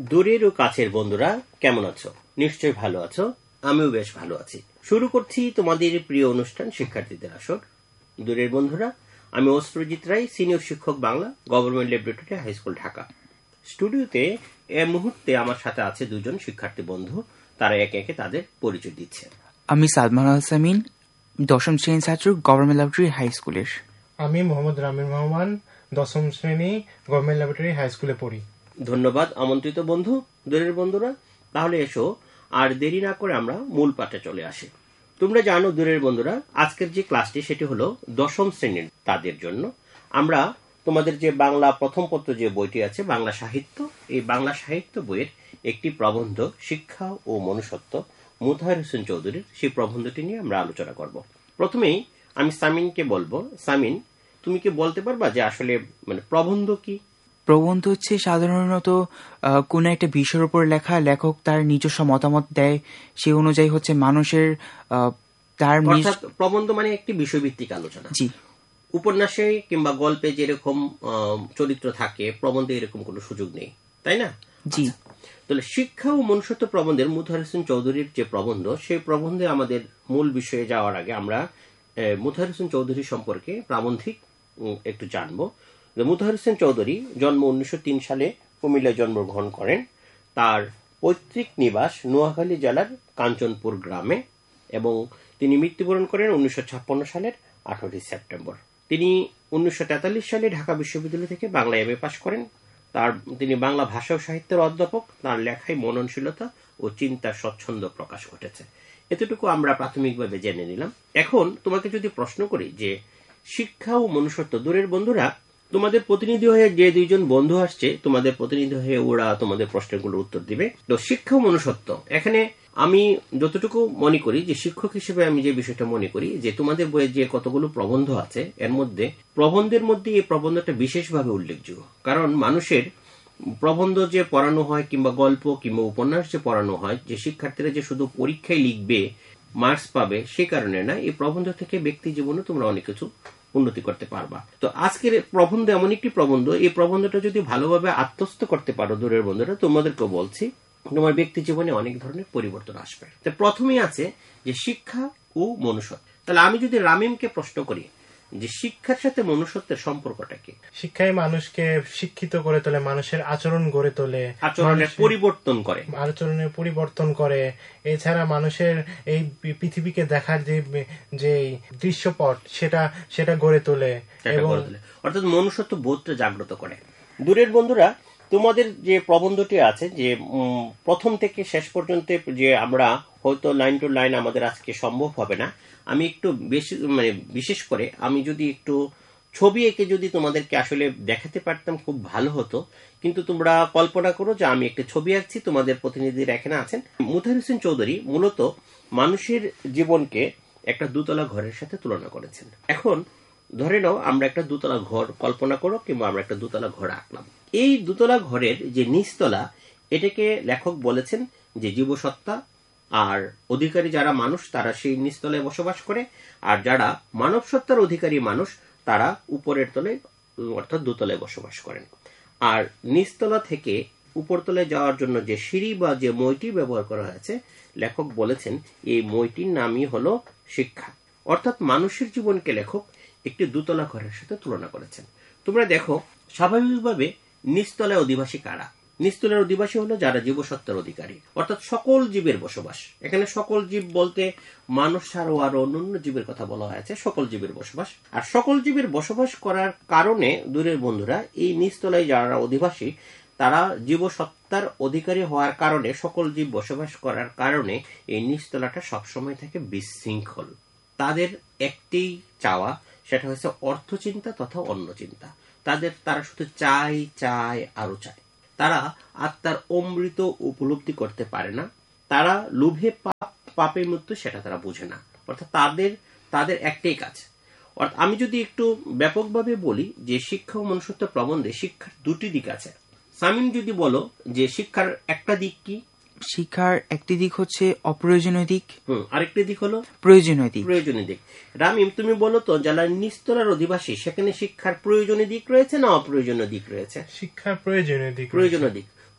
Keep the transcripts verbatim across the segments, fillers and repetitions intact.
দূরের ও কাছের বন্ধুরা কেমন আছো? নিশ্চয়ই ভালো আছো। আমিও বেশ ভালো আছি। শুরু করছি তোমাদের প্রিয় অনুষ্ঠান শিক্ষার্থীদের আসর। দূরের বন্ধুরা, আমি অস্ত্রজিৎ রায়, সিনিয়র শিক্ষক Bangla, government laboratory high school, Dhaka. স্টুডিওতে এই মুহূর্তে আমার সাথে আছে দুজন শিক্ষার্থী বন্ধু। তারা একে একে তাদের পরিচয় দিচ্ছে। আমি সালমান আল সামিন, দশম শ্রেণীর ছাত্র, গভর্নমেন্ট ল্যাবরেটরি হাই স্কুলের। আমি মোহাম্মদ রামির রহমান, দশম শ্রেণী, গভর্নমেন্ট ল্যাবরেটরি হাই স্কুলে পড়ি। ধন্যবাদ আমন্ত্রিত বন্ধু। দূরের বন্ধুরা, তাহলে এসো আর দেরি না করে আমরা মূল পাঠে চলে আসি। তোমরা জানো দূরের বন্ধুরা, আজকের যে ক্লাসটি সেটি হলো দশম শ্রেণীর তাদের জন্য। আমরা তোমাদের যে বাংলা প্রথম পত্র যে বইটি আছে, বাংলা সাহিত্য, এই বাংলা সাহিত্য বইয়ের একটি প্রবন্ধ শিক্ষা ও মনুষ্যত্ব, মুতাহার হোসেন চৌধুরীর, সেই প্রবন্ধটি নিয়ে আমরা আলোচনা করব। প্রথমেই আমি সামিনকে বলবো, সামিন তুমি কি বলতে পারবা যে আসলে মানে প্রবন্ধ কি? প্রবন্ধ হচ্ছে সাধারণত কোন একটা বিষয়ের উপর লেখা, লেখক তার নিজস্ব মতামত দেয়, সে অনুযায়ী হচ্ছে মানুষের তার প্রবন্ধ মানে একটি বিষয়ভিত্তিক আলোচনা। জি, উপন্যাসে কিংবা গল্পে যেরকম চরিত্র থাকে, প্রবন্ধে এরকম কোনো সুযোগ নেই, তাই না? জি। তাহলে শিক্ষা ও মনুষ্যত্ব প্রবন্ধের মুতাহার হোসেন চৌধুরীর যে প্রবন্ধ, সেই প্রবন্ধে আমাদের মূল বিষয়ে যাওয়ার আগে আমরা মুতাহার হোসেন চৌধুরী সম্পর্কে প্রাবন্ধিক একটু জানবো। মুতাহার হোসেন চৌধুরী জন্ম উনিশশো তিন সালে কুমিল্লায় জন্মগ্রহণ করেন। তার পৈতৃক নিবাস নোয়াখালী জেলার কাঞ্চনপুর গ্রামে এবং তিনি মৃত্যুবরণ করেন উনিশশো ছাপ্পান্ন সালের আঠারোই সেপ্টেম্বর। তিনি উনিশশো তেতাল্লিশ সালে ঢাকা বিশ্ববিদ্যালয় থেকে বাংলা এম এ পাশ করেন। তার তিনি বাংলা ভাষা ও সাহিত্যের অধ্যাপক। তার লেখায় মননশীলতা ও চিন্তার স্বচ্ছন্দ প্রকাশ ঘটেছে। এতটুকু আমরা প্রাথমিকভাবে জেনে নিলাম। এখন তোমাকে যদি প্রশ্ন করি যে শিক্ষা ও মনুষ্যত্ব, দূরের বন্ধুরা তোমাদের প্রতিনিধি হয়ে যে দুইজন বন্ধু আসছে, তোমাদের প্রতিনিধি হয়ে ওরা তোমাদের প্রশ্নগুলোর উত্তর দিবে। তো শিক্ষা ও মনুষ্যত্ব, এখানে আমি যতটুকু মনে করি যে শিক্ষক হিসেবে আমি যে বিষয়টা মনে করি যে তোমাদের বইয়ে যে কতগুলো প্রবন্ধ আছে, এর মধ্যে প্রবন্ধের মধ্যে এই প্রবন্ধটা বিশেষভাবে উল্লেখযোগ্য। কারণ মানুষের প্রবন্ধ যে পড়ানো হয় কিংবা গল্প কিংবা উপন্যাস যে পড়ানো হয়, যে শিক্ষার্থীরা যে শুধু পরীক্ষায় লিখবে, মার্কস পাবে, সে কারণে না। এই প্রবন্ধ থেকে ব্যক্তি জীবনে তোমরা অনেক কিছু উন্নতি করতে পারবা। তো আজকের প্রবন্ধ এমন একটি প্রবন্ধ, এই প্রবন্ধটা যদি ভালোভাবে আত্মস্থ করতে পারো দূরের বন্ধুরা, তোমাদেরকে বলছি তোমার ব্যক্তি জীবনে অনেক ধরনের পরিবর্তন আসবে। তো প্রথমেই আছে যে শিক্ষা ও মনুষ্যত্ব। তাহলে আমি যদি রামিমকে প্রশ্ন করি যে শিক্ষার সাথে মনুষ্যত্বের সম্পর্কটা কি? শিক্ষাই মানুষকে শিক্ষিত করে তোলে, মানুষের আচরণ গড়ে তোলে, আচরণের পরিবর্তন করে, আচরণের পরিবর্তন করে। এছাড়া মানুষের এই পৃথিবীকে দেখার যে যে দৃশ্যপট, সেটা সেটা গড়ে তোলে এবং অর্থাৎ মনুষ্যত্ব বোধটা জাগ্রত করে। দূরের বন্ধুরা, তোমাদের যে প্রবন্ধটি আছে, যে প্রথম থেকে শেষ পর্যন্ত যে আমরা হয়তো লাইন টু লাইন আমাদের আজকে সম্ভব হবে না, আমি একটু বেশি মানে বিশেষ করে আমি যদি একটু ছবি এঁকে যদি তোমাদেরকে আসলে দেখাতে পারতাম খুব ভালো হতো। কিন্তু তোমরা কল্পনা করো যে আমি একটা ছবি আঁকছি, তোমাদের প্রতিনিধিরা এখানে আছেন। মুতাহার হোসেন চৌধুরী মূলত মানুষের জীবনকে একটা দুতলা ঘরের সাথে তুলনা করেছেন। এখন ধরে নাও আমরা একটা দুতলা ঘর কল্পনা করো কিংবা আমরা একটা দুতলা ঘর আঁকলাম। এই দুতলা ঘরের যে নিচতলা, এটাকে লেখক বলেছেন যে জীবসত্তা আর অধিকারী যারা মানুষ তারা সেই নিচতলায় বসবাস করে, আর যারা মানব সত্তার অধিকারী মানুষ তারা উপরের তলায় অর্থাৎ দোতলায় বসবাস করেন। আর নিচতলা থেকে উপরতলায় যাওয়ার জন্য যে সিঁড়ি বা যে মইটি ব্যবহার করা হয়েছে, লেখক বলেছেন এই মইটির নামই হলো শিক্ষা। অর্থাৎ মানুষের জীবনকে লেখক একটি দুতলা ঘরের সাথে তুলনা করেছেন। তোমরা দেখো, স্বাভাবিকভাবে নিচতলায় অধিবাসী কারা? নিচতলার অধিবাসী হলো যারা জীবসত্তার অধিকারী, অর্থাৎ সকল জীবের বসবাস। এখানে সকল জীব বলতে মানুষ ছাড়াও আরো অন্যান্য জীবের কথা বলা হয়েছে, সকল জীবের বসবাস। আর সকল জীবের বসবাস করার কারণে দূরের বন্ধুরা, এই নিচতলায় যারা অধিবাসী তারা জীবসত্তার অধিকারী হওয়ার কারণে, সকল জীব বসবাস করার কারণে এই নিচতলাটা সবসময় থাকে বিশৃঙ্খল। তাদের একটি চাওয়া, সেটা হচ্ছে অর্থ চিন্তা তথা অন্য চিন্তা। তাদের তারা শুধু চাই চায় আরো চায়। তারা আত্মার অমৃত উপলব্ধি করতে পারে না। তারা লোভে পাপ, পাপে মৃত্যু, সেটা তারা বুঝে না। অর্থাৎ তাদের তাদের একটাই কাজ। অর্থাৎ আমি যদি একটু ব্যাপকভাবে বলি যে শিক্ষা ও মনুষ্যত্ব প্রবন্ধে শিক্ষার দুটি দিক আছে। সামিন যদি বলো যে শিক্ষার একটা দিক কি? শিক্ষার একটি দিক হচ্ছে অপ্রয়োজনীয় দিক, আরেকটি দিক হলো প্রয়োজনীয় দিক। প্রয়োজনীয় দিক। রামিম, তুমি বলো তো, যারা নিচতলার অধিবাসী সেখানে শিক্ষার প্রয়োজনীয় দিক রয়েছে না অপ্রয়োজনীয় দিক রয়েছে? শিক্ষার প্রয়োজনীয় দিক। প্রয়োজনীয় দিক।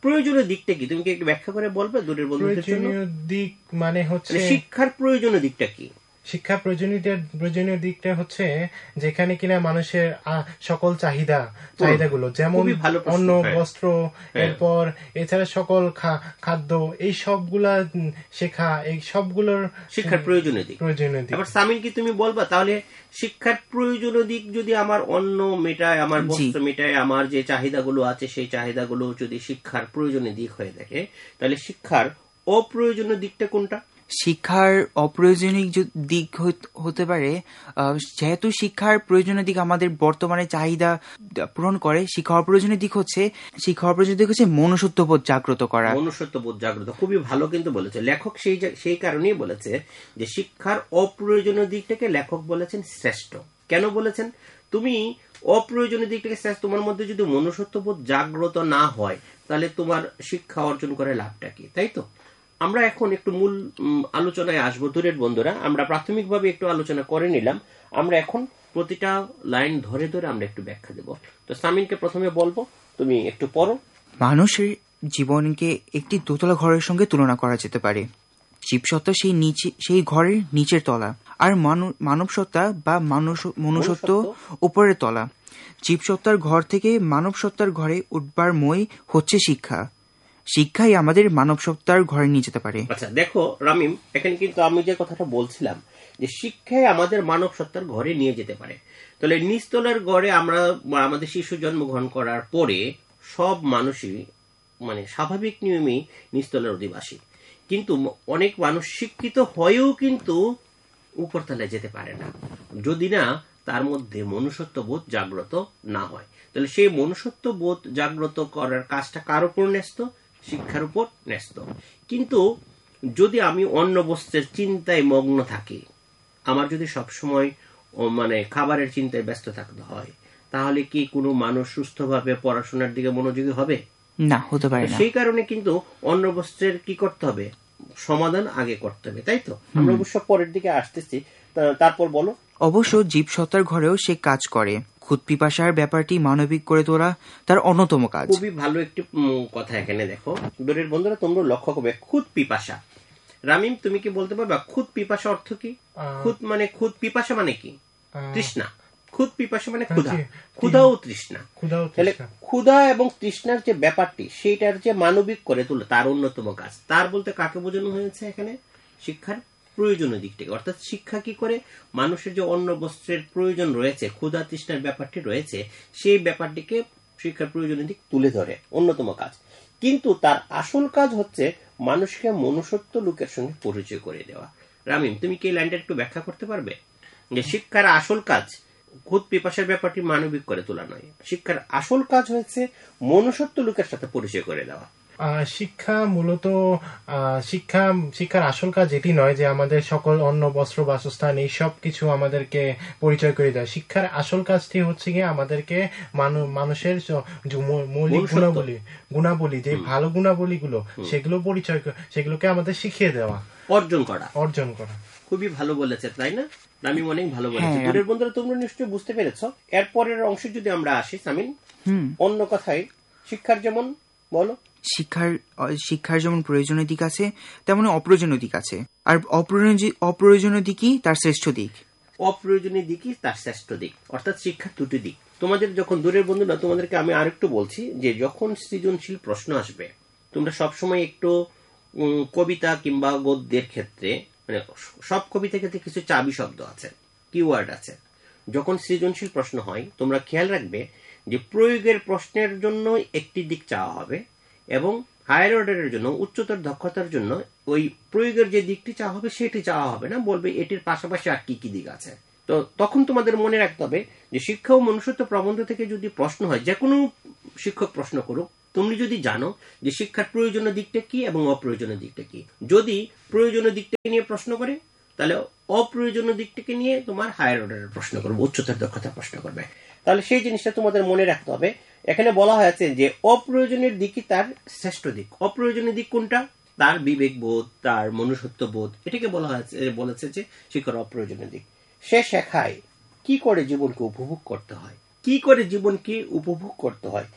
প্রয়োজনীয় দিকটা কি তুমি কি একটু ব্যাখ্যা করে বলবে দূরের বন্ধুদের জন্য? প্রয়োজনীয় দিক মানে হচ্ছে শিক্ষার প্রয়োজনীয় দিকটা কি? শিক্ষা প্রয়োজনীয় প্রয়োজনীয় দিকটা হচ্ছে যেখানে কিনা মানুষের আহ, সকল চাহিদা চাহিদাগুলো যেমন খুবই ভালো প্রশ্ন, অন্ন, হ্যাঁ। বস্ত্র, এরপর এছাড়া সকল খা- খাদ্য, এই সবগুলা উম, শেখা, এই সবগুলোর শিক্ষার প্রয়োজনীয় দিক। প্রয়োজনীয় দিক। এবার সামিন কি তুমি বলবা তাহলে শিক্ষার প্রয়োজনীয় দিক যদি আমার অন্ন মেটায়, আমার জি। বস্ত্র মেটায়, আমার যে চাহিদাগুলো আছে সেই চাহিদাগুলো যদি শিক্ষার প্রয়োজনীয় দিক হয়ে থাকে, তাহলে শিক্ষার অপ্রয়োজনীয় দিকটা কোনটা? শিক্ষার অপ্রয়োজনীয় যে- দিক হত- হতে পারে আহ, যেহেতু শিক্ষার প্রয়োজনীয় দিক আমাদের বর্তমানে চাহিদা পূরণ করে, শিক্ষা অপ্রয়োজনীয় দিক হচ্ছে শিক্ষা অপ্রয়োজনীয় দিক হচ্ছে মনুষ্যত্ববোধ জাগ্রত করা। মনুষ্যত্ববোধ জাগ্রত, খুবই ভালো কিন্তু বলেছে লেখক। সেই জা- সেই কারণেই বলেছে যে শিক্ষার অপ্রয়োজনীয় দিকটাকে লেখক বলেছেন শ্রেষ্ঠ। কেন বলেছেন? তুমি অপ্রয়োজনীয় দিকটাকে শ্রেষ্ঠ, তোমার মধ্যে যদি মনুষ্যত্ববোধ জাগ্রত না হয় তাহলে তোমার শিক্ষা অর্জন করে লাভটা কি, তাই তো? আমরা এখন একটু মূল উম, আলোচনায় আসবো দূরের বন্ধুরা। আমরা প্রাথমিকভাবে একটু আলোচনা করে নিলাম, আমরা এখন প্রতিটা লাইন ধরে ধরে আমরা একটু ব্যাখ্যা দেব। তো সামিনকে প্রথমে বলবো, তুমি একটু পড়ো। মানুষের জীবনকে একটি দোতলা ঘরের সঙ্গে তুলনা করা যেতে পারে। জীবসত্তা সেই নিচে সেই ঘরের নিচের তলা, আর মানব- মানবসত্তা বা মানুষ মনুষ্যত্ব উপরের তলা। জীবসত্তার ঘর থেকে মানব সত্তার ঘরে উঠবার মই হচ্ছে শিক্ষা। শিক্ষাই আমাদের মানব সত্তার ঘরে নিয়ে যেতে পারে। আচ্ছা দেখো রামিম, এখানে কিন্তু আমি যে কথাটা বলছিলাম যে শিক্ষায় আমাদের মানব সত্তার ঘরে নিয়ে যেতে পারে, তাহলে নিচতলার ঘরে আমরা আমাদের শিশু জন্মগ্রহণ করার পরে সব মানুষই মানে স্বাভাবিক নিয়মেই নিচতলার অধিবাসী, কিন্তু অনেক মানুষ শিক্ষিত হয়েও কিন্তু উপরতলায় যেতে পারে না যদি না তার মধ্যে মনুষ্যত্ববোধ জাগ্রত না হয়। তাহলে সেই মনুষ্যত্ববোধ জাগ্রত করার কাজটা কার উপর ন্যস্ত? শিক্ষার উপর ন্যস্ত। কিন্তু যদি আমি অন্ন বস্ত্রের চিন্তায় মগ্ন থাকি, আমার যদি সবসময় ও মানে খাবারের চিন্তায় ব্যস্ত থাকতে হয়, তাহলে কি কোনো মানুষ সুস্থভাবে পড়াশোনার দিকে মনোযোগী হবে? না, হতে পারে না। সেই কারণে কিন্তু অন্ন বস্ত্রের কি করতে হবে? সমাধান আগে করতে হবে, তাই তো? আমরা অবশ্য পরের দিকে আসতেছি, তা- তারপর বলো। অবশ্য জীবসত্তার ঘরেও সে কাজ করে। খুদ পিপাসার ব্যাপারটি মানবিক করে তোলা তার অন্যতম কাজ। খুবই ভালো একটি উম, কথা এখানে দেখো দূরের বন্ধুরা, তোমরা লক্ষ্য করবে খুদ পিপাসা। রামিম তুমি কি বলতে পারবা খুদ পিপাসা অর্থ কি? খুদ মানে খুদ পিপাসা মানে কি? তৃষ্ণা। খুদ পিপাসা মানে ক্ষুধা, জি। ক্ষুধা ও তৃষ্ণা। ক্ষুধা ও তাহলে তৃষ্ণা। ক্ষুধা এবং তৃষ্ণার যে ব্যাপারটি সেইটার যে মানবিক করে তোলে তার অন্যতম কাজ। তার বলতে কাকে বোঝানো হয়েছে এখানে? শিক্ষার প্রয়োজনীয় দিকটাকে। অর্থাৎ শিক্ষা কি করে মানুষের যে অন্ন বস্ত্রের প্রয়োজন রয়েছে, ক্ষুধা তৃষ্ণার ব্যাপারটি রয়েছে, সেই ব্যাপারটিকে শিক্ষার প্রয়োজনীয় দিক তুলে ধরে, অন্যতম কাজ। কিন্তু তার আসল কাজ হচ্ছে মানুষকে মনুষ্যত্ব লোকের সঙ্গে পরিচয় করে দেওয়া। রামিম তুমি কি এই লাইনটা একটু ব্যাখ্যা করতে পারবে? যে শিক্ষার আসল কাজ খুদ পিপাসার ব্যাপারটি মানবিক করে তোলা নয়, শিক্ষার আসল কাজ হচ্ছে মনুষ্যত্ব লোকের সাথে পরিচয় করে দেওয়া। আহ, শিক্ষা মূলত আহ, শিক্ষা শিক্ষার আসল কাজ এটি নয় যে আমাদের সকল অন্ন, বস্ত্র, বাসস্থান এই সব কিছু আমাদেরকে পরিচয় করে দেয়। শিক্ষার আসল কাজটি হচ্ছে গিয়ে আমাদেরকে মানু- মানুষের য- যে মৌ- মৌলিক মনুষ্যত্ব। গুণাবলী গুণাবলী যে ভালো গুণাবলীগুলো সেগুলো পরিচয় ক- সেগুলোকে আমাদের শিখিয়ে দেওয়া, অর্জন করা। অর্জন করা। খুবই ভালো বলেছে, তাই না? আমি অনেক ভালো বলেছি। হ্যাঁ। দূরের বন্ধুরা তোমরা নিশ্চয়ই বুঝতে পেরেছ। এরপরের অংশে যদি আমরা আসি সামিন, হুম অন্য কথায় শিক্ষার যেমন বলো শিক্ষার শিক্ষার যেমন প্রয়োজনীয় দিক আছে, তেমন অপ্রয়োজনীয় দিক আছে। আর অপ্রয়োজনীয় অপ্রয়োজনীয় দিকই তার শ্রেষ্ঠ দিক। অপ্রয়োজনীয় দিকই তার শ্রেষ্ঠ দিক, অর্থাৎ শিক্ষার দুটি দিক। তোমাদের যখন দূরের বন্ধুরা, তোমাদেরকে আমি আরেকটু বলছি যে যখন সৃজনশীল প্রশ্ন আসবে, তোমরা সবসময় একটু উম, কবিতা কিংবা গদ্যের ক্ষেত্রে মানে সব কবিতার ক্ষেত্রে কিছু চাবি শব্দ আছে, কিওয়ার্ড আছে। যখন সৃজনশীল প্রশ্ন হয় তোমরা খেয়াল রাখবে যে প্রয়োগের প্রশ্নের জন্য একটি দিক চাওয়া হবে এবং হায়ার অর্ডারের জন্য, উচ্চতর দক্ষতার জন্য ওই প্রয়োগের যে দিকটি চাওয়া হবে সেটি চাওয়া হবে না, বলবে এটির পাশাপাশি আর কি কি দিক আছে। তো তখন তোমাদের মনে রাখতে হবে যে শিক্ষা ও মনুষ্যত্ব প্রবন্ধ থেকে যদি প্রশ্ন হয়, যে কোনো শিক্ষক প্রশ্ন করুক, তুমি যদি জানো যে শিক্ষার প্রয়োজনীয় দিকটা কি এবং অপ্রয়োজনীয় দিকটা কি। যদি প্রয়োজনীয় দিকটাকে নিয়ে প্রশ্ন করে তাহলে অপ্রয়োজনীয় দিকটাকে নিয়ে তোমার হায়ার অর্ডারের প্রশ্ন করবে, উচ্চতর দক্ষতা প্রশ্ন করবে। তাহলে সেই জিনিসটা তোমাদের মনে রাখতে হবে। এখানে বলা হয়েছে যে অপ্রয়োজনীয় দিকই তার শ্রেষ্ঠ দিক। অপ্রয়োজনীয় দিক কোনটা? তার বিবেকবোধ, তার মনুষ্যত্ববোধ, এটাকে বলা হয়েছে বলেছে যে শিক্ষার অপ্রয়োজনীয় দিক। সে শেখায় কি করে জীবনকে উপভোগ করতে হয়, কি করে জীবনকে উপভোগ করতে হয়,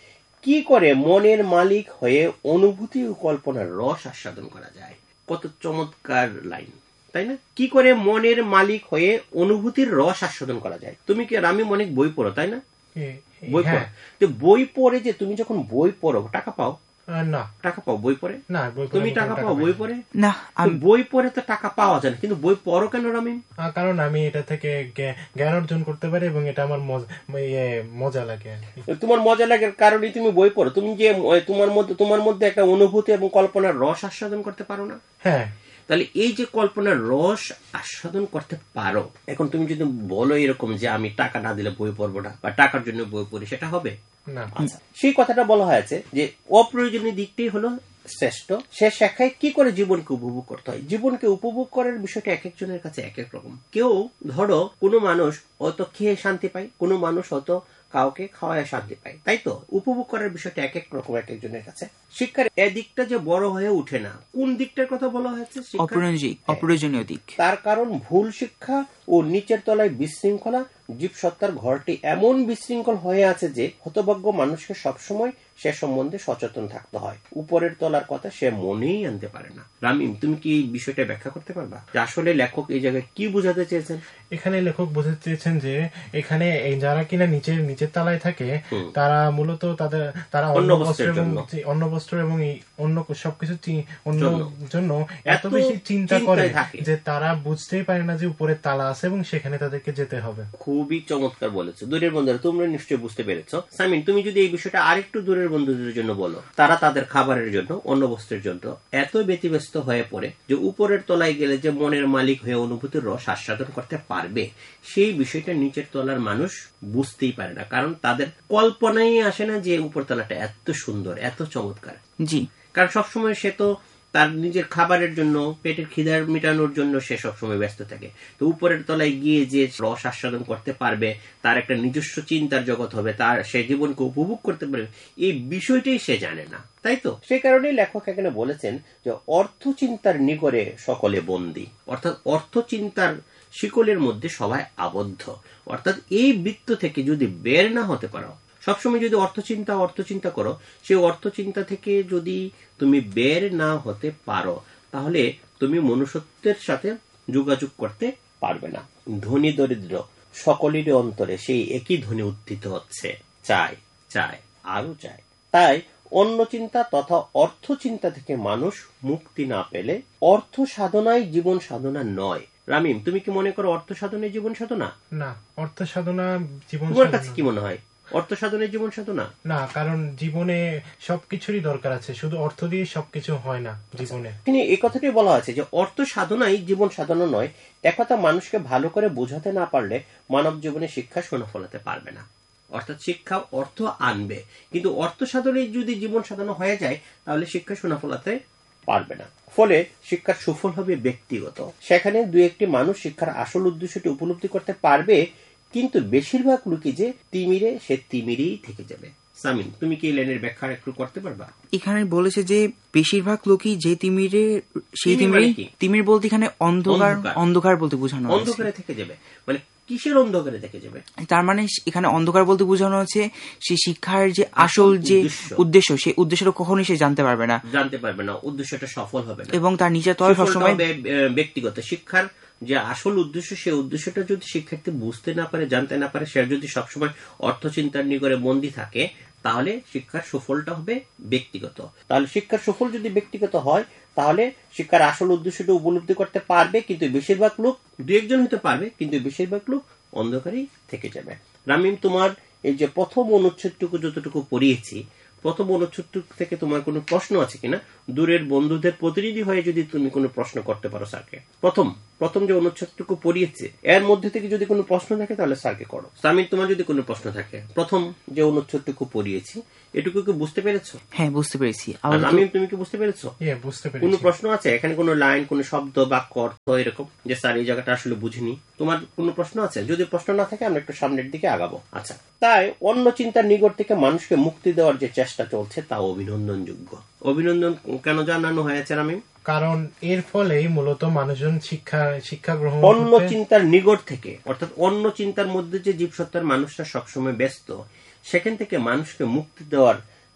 কি করে মনের মালিক হয়ে অনুভূতি ও কল্পনার রস আস্বাদন করা যায়? কত চমৎকার লাইন, তাই না? কি করে মনের মালিক হয়ে অনুভূতির রস আস্বাদন করা যায়? তুমি কি আমি অনেক বই পড়ো, তাই না? বই পড়ো, তো বই পড়ে যে তুমি যখন বই পড়ো টাকা পাও না? টাকা পাও বই পড়ে? না, তুমি টাকা পাও বই পড়ে? না, বই পড়ে তো টাকা পাওয়া যায় না, কিন্তু বই পড়ো কেন রামিম? কারণ আমি এটা থেকে জ্ঞান অর্জন করতে পারি এবং এটা আমার মজা লাগে। তোমার মজা লাগার কারণে তুমি বই পড়ো। তুমি যে তোমার মধ্যে তোমার মধ্যে একটা অনুভূতি এবং কল্পনার রস আস্বাদন করতে পারো না? হ্যাঁ। তাহলে এই যে কল্পনার রস আস্বাদন করতে পারো, এখন তুমি যদি বলো এরকম যে আমি টাকা না দিলে বই পড়বো না বা টাকার জন্য বই পড়ি, সেটা হবে না। আচ্ছা, সেই কথাটা বলা হয়েছে যে অপ্রয়োজনীয় দিকটাই হলো শ্রেষ্ঠ। সে শেখায় কি করে জীবনকে উপভোগ করতে হয়। জীবনকে উপভোগ করার বিষয়টা এক একজনের কাছে এক এক রকম। কেউ ধরো কোনো মানুষ হয়তো খেয়ে শান্তি পায়, কোনো মানুষ হয়তো কাউকে খাওয়ায় শান্তি পায়, তাই তো? উপভোগ করার বিষয়টা এক এক রকম এক একজনের কাছে। শিক্ষার এ দিকটা যে বড় হয়ে উঠে না, কোন দিকটার কথা বলা হয়েছে? অপ্রয়োজনীয় দিক। তার কারণ ভুল শিক্ষা ও নিচের তলায় বিশৃঙ্খলা জীবসত্তার ঘরটি এমন বিশৃঙ্খল হয়ে আছে যে হতভাগ্য মানুষকে সবসময় সে সম্বন্ধে সচেতন থাকতে হয়। উপরের তলার কথা সে মনেই আনতে পারে না। রামিম, তুমি কি এই বিষয়টা ব্যাখ্যা করতে পারবা যে আসলে লেখক এই জায়গায় কি বোঝাতে চেয়েছেন? এখানে লেখক বোঝাতে চেয়েছেন যে এখানে যারা কিনা নিচের নিচের তলায় থাকে তারা মূলত তাদের তারা অন্য বস্ত্র এবং অন্য বস্ত্র এবং অন্য সবকিছু অন্য জন্য এত বেশি চিন্তা করে যে তারা বুঝতেই পারে না যে উপরের তালা আছে এবং সেখানে তাদেরকে যেতে হবে। খুবই চমৎকার বলেছো। দূরের বন্ধুরা, তোমরা নিশ্চয়ই বুঝতে পেরেছো। সামিন, তুমি যদি এই বিষয়টা আরেকটু দূরের বন্ধুদের জন্য বলো। তারা তাদের খাবারের জন্য, অন্য বস্ত্রের জন্য এত ব্যতিব্যস্ত হয়ে পড়ে যে উপরের তলায় গেলে যে মনের মালিক হয়ে অনুভূতির রস আস্বাদন করতে পারবে, সেই বিষয়টা নিচের তলার মানুষ বুঝতেই পারে না। কারণ তাদের কল্পনাই আসে না যে উপর তলাটা এত সুন্দর, এত চমৎকার। জি, কারণ সবসময় সে তো তার নিজের খাবারের জন্য, পেটের খিদার মেটানোর জন্য সে সবসময় ব্যস্ত থাকে। তো উপরের তলায় গিয়ে যে রস আস্বাদন করতে পারবে, তার একটা নিজস্ব চিন্তার জগৎ হবে, তার সে জীবনকে উপভোগ করতে পারবে, এই বিষয়টাই সে জানে না, তাই তো? সেই কারণেই লেখক এখানে বলেছেন যে অর্থ চিন্তার নিগড়ে সকলে বন্দী, অর্থাৎ অর্থ চিন্তার শিকলের মধ্যে সবাই আবদ্ধ। অর্থাৎ এই বৃত্ত থেকে যদি বের না হতে পারো, সবসময় যদি অর্থচিন্তা অর্থচিন্তা করো, সেই অর্থচিন্তা থেকে যদি তুমি বের না হতে পারো, তাহলে তুমি মনুষ্যত্বের সাথে যোগাযোগ করতে পারবে না। ধনী দরিদ্র সকলেরই অন্তরে সেই একই ধ্বনি উত্থিত হচ্ছে, চাই চাই আরো চাই। তাই অন্য চিন্তা তথা অর্থ চিন্তা থেকে মানুষ মুক্তি না পেলে অর্থ সাধনাই জীবন সাধনা নয়। রামিম, তুমি কি মনে করো অর্থ সাধনাই জীবন সাধনা? না, অর্থ সাধনা জীবন তোমার কাছে কি মনে হয়? অর্থ সাধনের জীবন সাধনা না, কারণ জীবনে সবকিছুরই দরকার আছে, শুধু অর্থ দিয়ে সবকিছু হয় না জীবনে। তিনি এই কথাটাই বলা আছে যে অর্থ সাধনাই জীবন সাধনা নয়। একথা মানুষকে ভালো করে বোঝাতে না পারলে মানব জীবনে শিক্ষা শোনা ফলাতে পারবে না। অর্থাৎ শিক্ষা অর্থ আনবে, কিন্তু অর্থ সাধনে যদি জীবন সাধনা হয়ে যায় তাহলে শিক্ষা শোনা ফলাতে পারবে না। ফলে শিক্ষার সুফল হবে ব্যক্তিগত। সেখানে দু একটি মানুষ শিক্ষার আসল উদ্দেশ্যটি উপলব্ধি করতে পারবে, কিন্তু বেশিরভাগ লোকই যে তিমিরে, সে তিমিরেই থেকে যাবে। সামিন, তুমি কি লাইনের ব্যাখ্যা একটু করতে পারবা? এখানে বলেছে যে বেশিরভাগ লোকই যে তিমিরে, সেই তিমিরে, তিমির বলতে এখানে অন্ধকার, অন্ধকার বলতে বোঝানো হয়েছে। অন্ধকারে থেকে যাবে মানে কিসের অন্ধকারে থেকে যাবে? তার মানে এখানে অন্ধকার বলতে বোঝানো হচ্ছে সেই শিক্ষার যে আসল যে উদ্দেশ্য, সেই উদ্দেশ্যটা কখনোই সে জানতে পারবে না, জানতে পারবে না, উদ্দেশ্যটা সফল হবে না, এবং তার নিজের তলায় সবসময় ব্যক্তিগত শিক্ষার যে আসল উদ্দেশ্য, সেই উদ্দেশ্যটা যদি শিক্ষার্থী বুঝতে না পারে, জানতে না পারে, সে যদি সবসময় অর্থচিন্তার নিগড়ে বন্দী থাকে, তাহলে শিক্ষার সুফলটা হবে ব্যক্তিগত। তাহলে শিক্ষার সুফল যদি ব্যক্তিগত হয়, তাহলে শিক্ষার আসল উদ্দেশ্যটা উপলব্ধি করতে পারবে, কিন্তু বেশিরভাগ লোক, দু একজন হতে পারবে, কিন্তু বেশিরভাগ লোক অন্ধকারেই থেকে যাবে। রামিম, তোমার এই যে প্রথম অনুচ্ছেদটুকু যতটুকু পড়িয়েছি, প্রথম অনুচ্ছেদ থেকে তোমার কোনো প্রশ্ন আছে কিনা? দূরের বন্ধুদের প্রতিনিধি হয়ে যদি তুমি কোনো প্রশ্ন করতে পারো স্যারকে, প্রথম প্রথম যে অনুচ্ছেদটুকু পড়িয়েছে এর মধ্যে থেকে যদি কোনো প্রশ্ন থাকে তাহলে স্যারকে করো। সামিন, তোমার যদি কোনো প্রশ্ন থাকে, প্রথম যে অনুচ্ছেদটুকু পড়িয়েছি এটুকু কি বুঝতে পেরেছো? হ্যাঁ, বুঝতে পেরেছি। আমি তুমি কি বুঝতে পেরেছো? হ্যাঁ, বুঝতে পেরেছি। কোনো প্রশ্ন আছে এখানে? কোনো লাইন, কোনো শব্দ, বাক্য, অর্থ এরকম যে স্যার এই জায়গাটা আসলে বুঝিনি, তোমার কোনো প্রশ্ন আছে? যদি প্রশ্ন না থাকে আমরা একটু সামনের দিকে আগাবো। আচ্ছা, তাই অন্য চিন্তার নিগড় থেকে মানুষকে মুক্তি দেওয়ার যে চেষ্টা চলছে তা অভিনন্দনযোগ্য। অভিনন্দন কেন জানানো হয়েছে আমি? কারণ এর ফলেই মূলত মানুষজন শিক্ষা শিক্ষা গ্রহণ অন্য চিন্তার নিগড় থেকে, অর্থাৎ অন্য চিন্তার মধ্যে যে জীবসত্তার মানুষরা সবসময় ব্যস্ত, সেখান থেকে মানুষকে মুক্তি দেওয়ার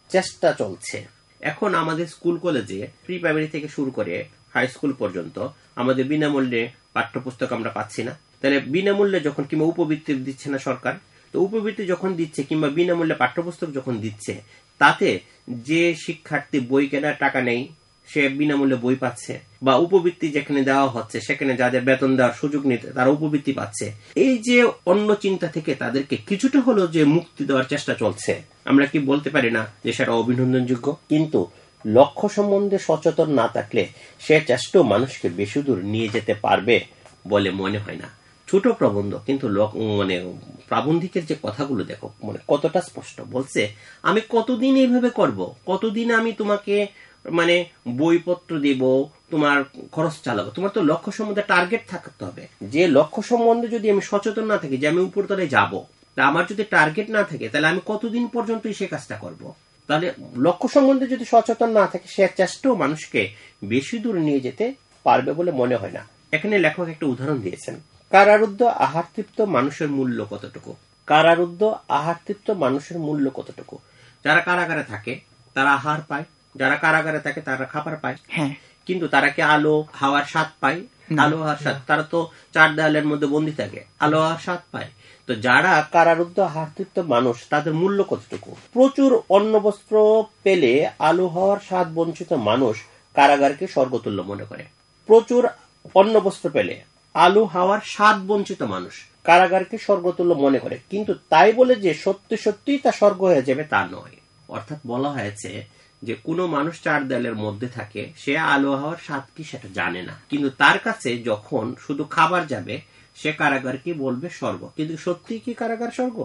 চেষ্টা চলছে। এখন আমাদের স্কুল কলেজে প্রি প্রাইমারি থেকে শুরু করে হাই স্কুল পর্যন্ত আমাদের বিনামূল্যে পাঠ্যপুস্তক আমরা পাচ্ছি না। তাহলে বিনামূল্যে যখন কিংবা উপবৃত্তি দিচ্ছে না সরকার, তো উপবৃত্তি যখন দিচ্ছে কিংবা বিনামূল্যে পাঠ্যপুস্তক যখন দিচ্ছে, তাতে যে শিক্ষার্থী বই কেনার টাকা নেই সে বিনামূল্যে বই পাচ্ছে, বা উপবৃত্তি যেখানে দেওয়া হচ্ছে সেখানে যাদের বেতন দেওয়ার সুযোগ নেই তারা উপবৃত্তি পাচ্ছে। এই যে অন্য চিন্তা থেকে তাদেরকে কিছুটা হলেও যে মুক্তি দেওয়ার চেষ্টা চলছে, আমরা কি বলতে পারি না যে সেটা অভিনন্দনযোগ্য? কিন্তু লক্ষ্য সম্বন্ধে সচেতন না থাকলে সে চেষ্টাও মানুষকে বেশি দূর নিয়ে যেতে পারবে বলে মনে হয় না। ছোট প্রবন্ধ কিন্তু মানে প্রাবন্ধিকের যে কথাগুলো দেখো মানে কতটা স্পষ্ট বলছে, আমি কতদিন এইভাবে করব, কতদিন আমি তোমাকে মানে বইপত্র দিব, তোমার খরচ চালাবো। তোমার তো লক্ষ্য সম্বন্ধে টার্গেট থাকতে হবে। যে লক্ষ্য সম্বন্ধে যদি আমি সচেতন না থাকি যে আমি উপরতলায় যাব, তা আমার যদি টার্গেট না থাকে তাহলে আমি কতদিন পর্যন্ত সে কাজটা করব? তাহলে লক্ষ্য সম্বন্ধে যদি সচেতন না থাকে সে চেষ্টাও মানুষকে বেশি দূর নিয়ে যেতে পারবে বলে মনে হয় না। এখানে লেখক একটা উদাহরণ দিয়েছেন, কারারুদ্ধ আহারতৃপ্ত মানুষের মূল্য কতটুকু। কারারুদ্ধ আহারতৃপ্ত মানুষের মূল্য কতটুকু? যারা কারাগারে থাকে তারা আহার পায়, যারা কারাগারে থাকে তারা খাবার পায়, কিন্তু তারা কি আলো হাওয়ার স্বাদ পায়? আলো হাওয়ার স্বাদ, তারা তো চার দেয়ালের মধ্যে বন্দী থাকে, আলো হাওয়ার স্বাদ পায়। তো যারা কারারুদ্ধ আহারতৃপ্ত মানুষ তাদের মূল্য কতটুকু? প্রচুর অন্ন বস্ত্র পেলে আলো হাওয়ার স্বাদ বঞ্চিত মানুষ কারাগারকে স্বর্গতুল্য মনে করে। প্রচুর অন্ন বস্ত্র পেলে আলো হাওয়ার স্বাদ বঞ্চিত মানুষ কারাগারকে স্বর্গতুল্য মনে করে, কিন্তু তাই বলে যে সত্যি সত্যি তা স্বর্গ হয়ে যাবে তা নয়। অর্থাৎ বলা হয়েছে যে কোনো মানুষ চার দেয়ালের মধ্যে থাকে, সে আলো হাওয়ার স্বাদ কি সেটা জানে না, কিন্তু তার কাছে যখন শুধু খাবার যাবে সে কারাগারকে বলবে স্বর্গ। কিন্তু সত্যি কি কারাগার স্বর্গ?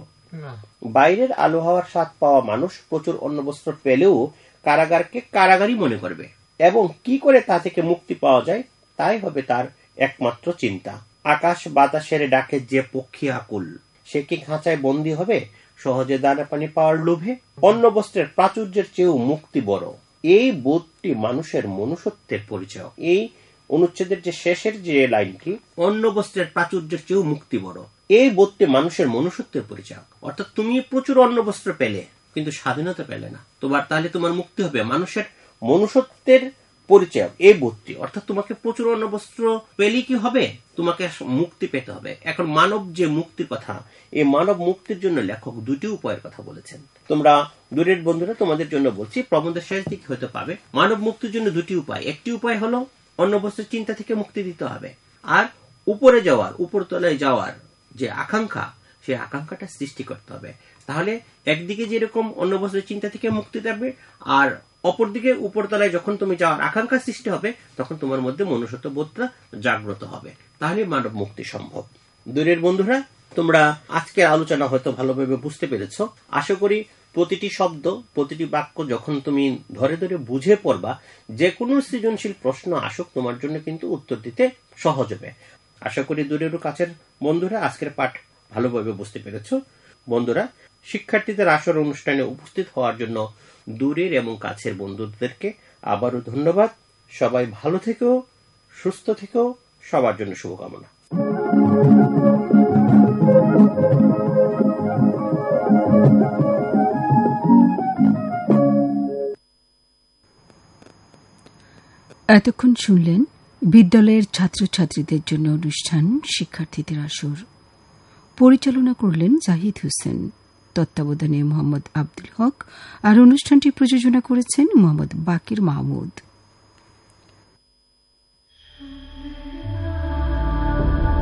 বাইরের আলো হাওয়ার স্বাদ পাওয়া মানুষ প্রচুর অন্নবস্ত্র পেলেও কারাগারকে কারাগারই মনে করবে, এবং কি করে তা থেকে মুক্তি পাওয়া যায় তাই হবে তার একমাত্র চিন্তা। আকাশ বাতাসের ডাকে যে পক্ষী আকুল, সে কি খাঁচায় বন্দী হবে সহজে দানা পানি পাওয়ার লোভে? অন্ন বস্ত্রের প্রাচুর্যের চেয়েও মুক্তি বড়, এই বোধটি মানুষের মনুষ্যত্বের পরিচয়। এই অনুচ্ছেদের যে শেষের যে লাইনটি, অন্ন বস্ত্রের প্রাচুর্যের চেয়েও মুক্তি বড়, এই বোধটি মানুষের মনুষ্যত্বের পরিচয়। অর্থাৎ তুমি প্রচুর অন্ন বস্ত্র পেলে কিন্তু স্বাধীনতা পেলে না, তোমার তাহলে তোমার মুক্তি হবে মানুষের মনুষ্যত্বের পরিচয় এই বোধটি। অর্থাৎ তোমাকে প্রচুর অন্ন বস্ত্র পেলে কি হবে? তোমাকে মুক্তি পেতে হবে। এখন মানব যে মুক্তির কথা, এই মানব মুক্তির জন্য লেখক দুটি উপায়ের কথা বলেছেন। তোমরা দূরের বন্ধুরা তোমাদের জন্য বলছি, প্রবন্ধের শেষ দিকে হতে পাবে মানব মুক্তির জন্য দুটি উপায়। একটি উপায় হলো অন্ন বস্ত্রের চিন্তা থেকে মুক্তি দিতে হবে, আর উপরে যাওয়ার উপরতলায় যাওয়ার যে আকাঙ্ক্ষা সেই আকাঙ্ক্ষাটা সৃষ্টি করতে হবে। তাহলে একদিকে যেরকম অন্ন বস্ত্রের চিন্তা থেকে মুক্তি দেবে, আর অপরদিকে উপরতলায় যখন তুমি যাওয়ার আকাঙ্ক্ষা সৃষ্টি হবে তখন তোমার মধ্যে মনুষ্যত্ব বোধটা জাগ্রত হবে, তাহলে মানব মুক্তি সম্ভব। দূরের বন্ধুরা, তোমরা আজকের আলোচনা হয়তো ভালোভাবে বুঝতে পেরেছ। আশা করি প্রতিটি শব্দ প্রতিটি বাক্য যখন তুমি ধরে ধরে বুঝে পড়বা, যে কোনো সৃজনশীল প্রশ্ন আসুক তোমার জন্য কিন্তু উত্তর দিতে সহজ হবে। আশা করি দূরের কাছের বন্ধুরা আজকের পাঠ ভালোভাবে বুঝতে পেরেছ। বন্ধুরা, শিক্ষার্থীদের আসর অনুষ্ঠানে উপস্থিত হওয়ার জন্য দূরের এবং কাছের বন্ধুদেরকে আবারও ধন্যবাদ। সবাই ভালো থেকো, সুস্থ থেকো, সবার জন্য শুভকামনা। এতক্ষণ শুনলেন বিদ্যালয়ের ছাত্রছাত্রীদের জন্য অনুষ্ঠান শিক্ষার্থীদের আসর। পরিচালনা করলেন জাহিদ হোসেন, তত্ত্বাবধানে মোহাম্মদ আব্দুল হক, আর অনুষ্ঠানটি প্রযোজনা করেছেন মোহাম্মদ বাকির মাহমুদ।